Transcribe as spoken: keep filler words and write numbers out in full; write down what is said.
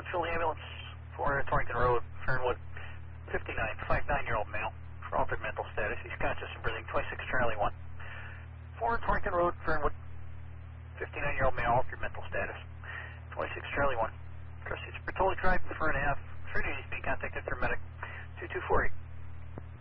Woodsville Ambulance, four hundred Torrington Road, Fernwood, fifty-nine, fifty-nine-year-old male, for altered mental status. He's conscious and breathing, twenty-six Charlie one. four hundred Torrington Road, Fernwood, fifty-nine-year-old male, altered mental status, twenty-six Charlie one. Trustees Bertoli Drive, four and a half. Further needs to be contacted for medic, two two four eight.